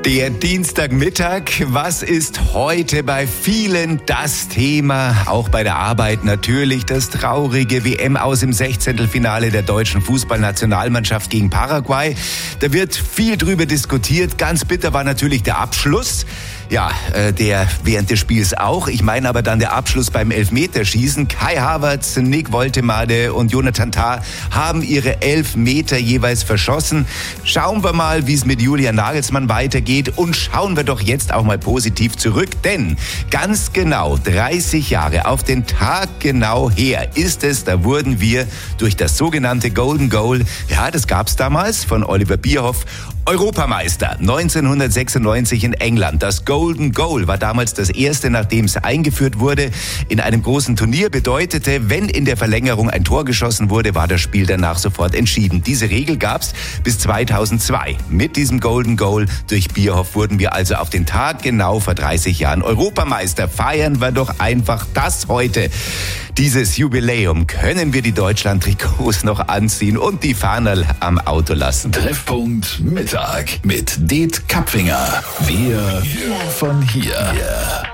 Der Dienstagmittag, was ist heute bei vielen das Thema? Auch bei der Arbeit natürlich das traurige WM-Aus im 16. der deutschen Fußballnationalmannschaft gegen Paraguay. Da wird viel drüber diskutiert. Ganz bitter war natürlich der Abschluss. Ja, der während des Spiels auch. Ich meine aber dann der Abschluss beim Elfmeterschießen. Kai Havertz, Nick Woltemade und Jonathan Tah haben ihre Elfmeter jeweils verschossen. Schauen wir mal, wie es mit Julian Nagelsmann weitergeht. Und schauen wir doch jetzt auch mal positiv zurück. Denn ganz genau 30 Jahre auf den Tag genau her ist es, da wurden wir durch das sogenannte Golden Goal, ja, das gab's damals von Oliver Bierhoff, Europameister 1996 in England. Das Golden Goal war damals das erste, nachdem es eingeführt wurde. In einem großen Turnier bedeutete, wenn in der Verlängerung ein Tor geschossen wurde, war das Spiel danach sofort entschieden. Diese Regel gab's bis 2002. Mit diesem Golden Goal durch Bierhoff wurden wir also auf den Tag genau vor 30 Jahren Europameister. Feiern wir doch einfach das heute. Dieses Jubiläum können wir die Deutschland-Trikots noch anziehen und die Fahnerl am Auto lassen. Treffpunkt Mittag mit Det Kapfinger. Wir von hier.